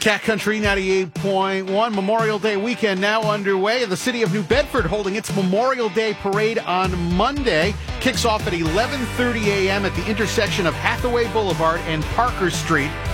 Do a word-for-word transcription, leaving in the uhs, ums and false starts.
Cat Country ninety-eight point one. Memorial Day weekend now underway. The city of New Bedford holding its Memorial Day parade on Monday. Kicks off at eleven thirty a.m. at the intersection of Hathaway Boulevard and Parker Street.